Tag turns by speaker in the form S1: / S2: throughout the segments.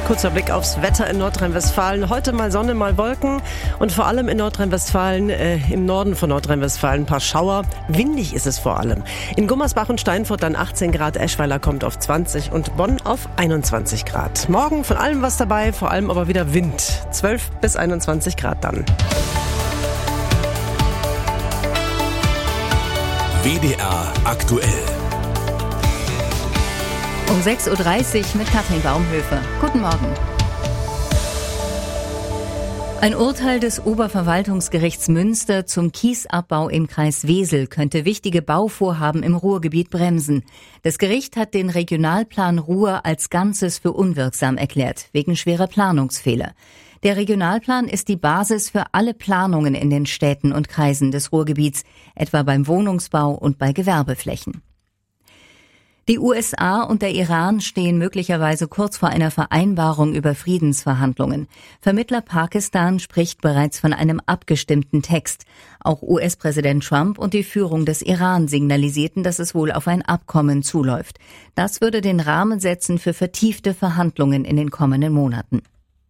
S1: Kurzer Blick aufs Wetter in Nordrhein-Westfalen. Heute mal Sonne, mal Wolken und vor allem in Nordrhein-Westfalen, im Norden von Nordrhein-Westfalen ein paar Schauer. Windig ist es vor allem. In Gummersbach und Steinfurt dann 18 Grad, Eschweiler kommt auf 20 und Bonn auf 21 Grad. Morgen von allem was dabei, vor allem aber wieder Wind. 12 bis 21 Grad dann.
S2: WDR aktuell.
S3: Um 6.30 Uhr mit Katrin Baumhöfe. Guten Morgen. Ein Urteil des Oberverwaltungsgerichts Münster zum Kiesabbau im Kreis Wesel könnte wichtige Bauvorhaben im Ruhrgebiet bremsen. Das Gericht hat den Regionalplan Ruhr als Ganzes für unwirksam erklärt, wegen schwerer Planungsfehler. Der Regionalplan ist die Basis für alle Planungen in den Städten und Kreisen des Ruhrgebiets, etwa beim Wohnungsbau und bei Gewerbeflächen. Die USA und der Iran stehen möglicherweise kurz vor einer Vereinbarung über Friedensverhandlungen. Vermittler Pakistan spricht bereits von einem abgestimmten Text. Auch US-Präsident Trump und die Führung des Iran signalisierten, dass es wohl auf ein Abkommen zuläuft. Das würde den Rahmen setzen für vertiefte Verhandlungen in den kommenden Monaten.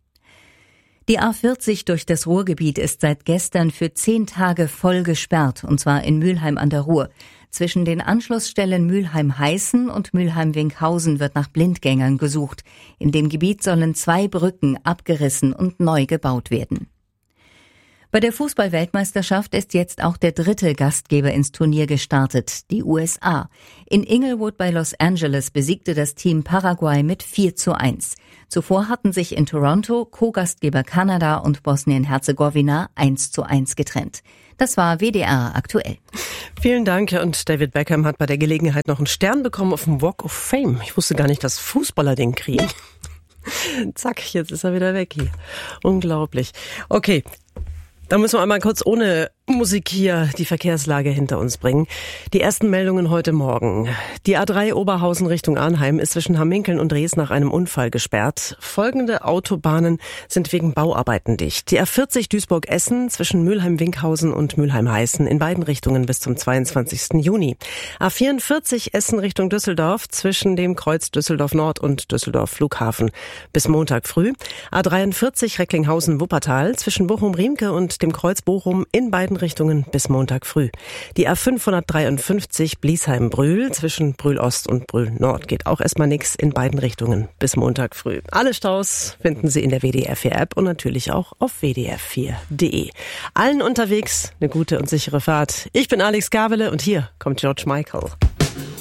S3: Die A40 durch das Ruhrgebiet ist seit gestern für 10 Tage voll gesperrt, und zwar in Mülheim an der Ruhr. Zwischen den Anschlussstellen Mülheim-Heißen und Mülheim-Winkhausen wird nach Blindgängern gesucht. In dem Gebiet sollen 2 Brücken abgerissen und neu gebaut werden. Bei der Fußball-Weltmeisterschaft ist jetzt auch der 3. Gastgeber ins Turnier gestartet, die USA. In Inglewood bei Los Angeles besiegte das Team Paraguay mit 4:1. Zuvor hatten sich in Toronto Co-Gastgeber Kanada und Bosnien-Herzegowina 1:1 getrennt. Das war WDR aktuell.
S1: Vielen Dank. Und David Beckham hat bei der Gelegenheit noch einen Stern bekommen auf dem Walk of Fame. Ich wusste gar nicht, dass Fußballer den kriegen. Zack, jetzt ist er wieder weg hier. Unglaublich. Okay. Da müssen wir einmal kurz ohne Musik hier die Verkehrslage hinter uns bringen. Die ersten Meldungen heute Morgen. Die A3 Oberhausen Richtung Arnheim ist zwischen Hamminkeln und Rees nach einem Unfall gesperrt. Folgende Autobahnen sind wegen Bauarbeiten dicht. Die A40 Duisburg-Essen zwischen Mülheim-Winkhausen und Mülheim-Heißen in beiden Richtungen bis zum 22. Juni. A44 Essen Richtung Düsseldorf zwischen dem Kreuz Düsseldorf Nord und Düsseldorf Flughafen bis Montag früh. A43 Recklinghausen-Wuppertal zwischen Bochum-Riemke und dem Kreuz Bochum in beiden Richtungen bis Montag früh. Die A553 Bliesheim-Brühl zwischen Brühl-Ost und Brühl-Nord geht auch erstmal nichts in beiden Richtungen bis Montag früh. Alle Staus finden Sie in der WDR 4 App und natürlich auch auf wdr4.de. Allen unterwegs eine gute und sichere Fahrt. Ich bin Alex Gabele und hier kommt George Michael.